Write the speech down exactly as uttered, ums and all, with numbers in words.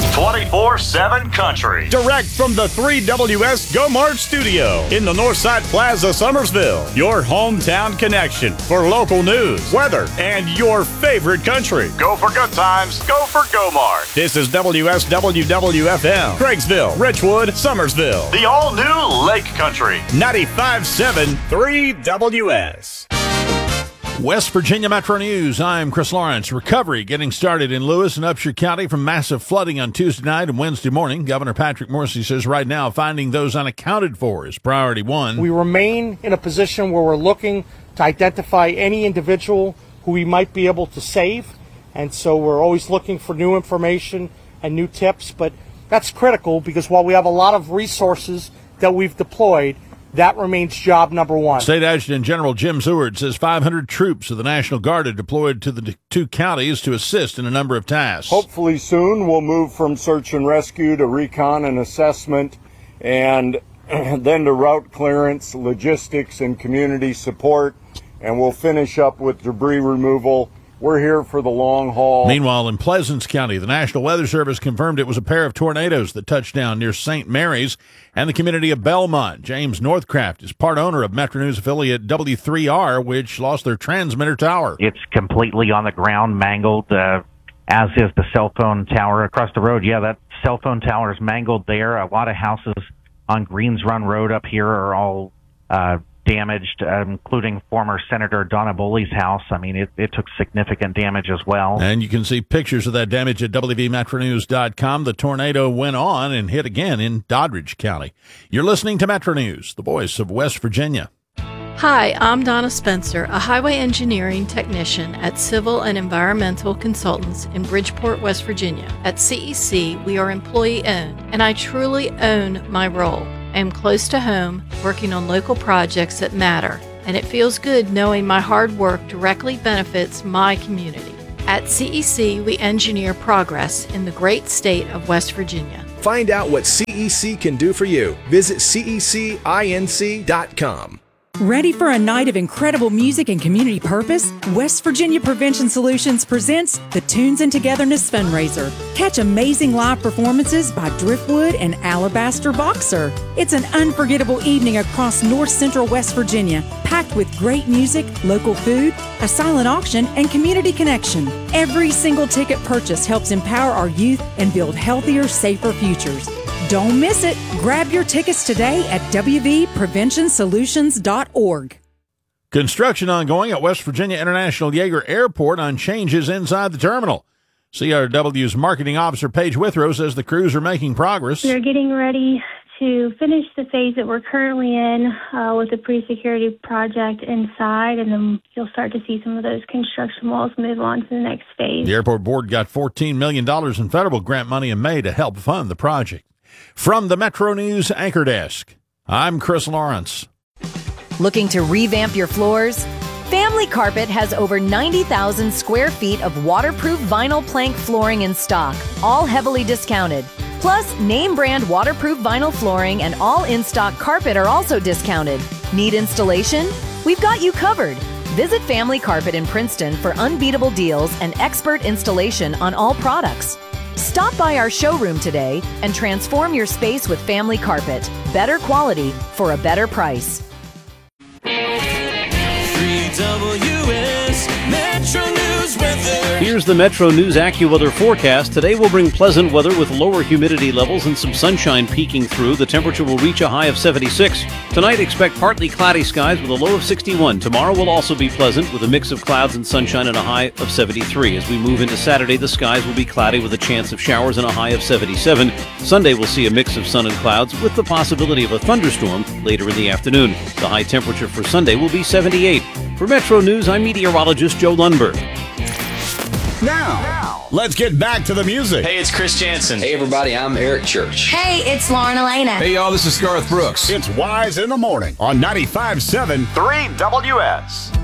twenty-four seven Country. Direct from the three W S Go Mart studio in the Northside Plaza, Summersville. Your hometown connection for local news, weather, and your favorite country. Go for good times. Go for Go Mart. This is W S W W F M, Craigsville, Richwood, Summersville. The all-new Lake Country. ninety-five point seven three W S. West Virginia Metro News. I'm Chris Lawrence. Recovery getting started in Lewis and Upshur County from massive flooding on Tuesday night and Wednesday morning. Governor Patrick Morrisey says right now finding those unaccounted for is priority one. We remain in a position where we're looking to identify any individual who we might be able to save. And so we're always looking for new information and new tips. But that's critical because while we have a lot of resources that we've deployed, that remains job number one. State Adjutant General Jim Seward says five hundred troops of the National Guard are deployed to the two counties to assist in a number of tasks. Hopefully soon we'll move from search and rescue to recon and assessment, and then to route clearance, logistics, and community support, and we'll finish up with debris removal. We're here for the long haul. Meanwhile, in Pleasants County, the National Weather Service confirmed it was a pair of tornadoes that touched down near Saint Mary's and the community of Belmont. James Northcraft is part owner of Metro News affiliate W three R, which lost their transmitter tower. It's completely on the ground, mangled, uh, as is the cell phone tower across the road. Yeah, that cell phone tower is mangled there. A lot of houses on Greens Run Road up here are all uh damaged, uh, including former Senator Donna Boley's house. I mean, it, it took significant damage as well. And you can see pictures of that damage at W V Metro News dot com. The tornado went on and hit again in Doddridge County. You're listening to Metro News, the voice of West Virginia. Hi, I'm Donna Spencer, a highway engineering technician at Civil and Environmental Consultants in Bridgeport, West Virginia. At C E C, we are employee-owned, and I truly own my role. I am close to home, working on local projects that matter, and it feels good knowing my hard work directly benefits my community. At C E C, we engineer progress in the great state of West Virginia. Find out what C E C can do for you. Visit C E C inc dot com. Ready for a night of incredible music and community purpose? West Virginia Prevention Solutions presents the Tunes and Togetherness Fundraiser. Catch amazing live performances by Driftwood and Alabaster Boxer. It's an unforgettable evening across north central West Virginia, packed with great music, local food, a silent auction, and community connection. Every single ticket purchased helps empower our youth and build healthier, safer futures. Don't miss it. Grab your tickets today at W V prevention solutions dot org. Construction ongoing at West Virginia International Yeager Airport on changes inside the terminal. C R W's marketing officer Paige Withrow says the crews are making progress. We're getting ready to finish the phase that we're currently in uh, with the pre-security project inside, and then you'll start to see some of those construction walls move on to the next phase. The airport board got fourteen million dollars in federal grant money in May to help fund the project. From the Metro News Anchor Desk, I'm Chris Lawrence. Looking to revamp your floors? Family Carpet has over ninety thousand square feet of waterproof vinyl plank flooring in stock, all heavily discounted. Plus, name brand waterproof vinyl flooring and all in-stock carpet are also discounted. Need installation? We've got you covered. Visit Family Carpet in Princeton for unbeatable deals and expert installation on all products. Stop by our showroom today and transform your space with Family Carpet. Better quality for a better price. three W S Metro News weather. Here's the Metro News AccuWeather forecast. Today will bring pleasant weather with lower humidity levels and some sunshine peeking through. The temperature will reach a high of seventy-six. Tonight, expect partly cloudy skies with a low of sixty-one. Tomorrow will also be pleasant with a mix of clouds and sunshine and a high of seventy-three. As we move into Saturday, the skies will be cloudy with a chance of showers and a high of seventy-seven. Sunday will see a mix of sun and clouds with the possibility of a thunderstorm later in the afternoon. The high temperature for Sunday will be seventy-eight. For Metro News, I'm meteorologist Joe Lundberg. Now, now, let's get back to the music. Hey, it's Chris Jansen. Hey, everybody, I'm Eric Church. Hey, it's Lauren Elena. Hey, y'all, this is Garth Brooks. It's Wise in the Morning on ninety-five point seven three W S.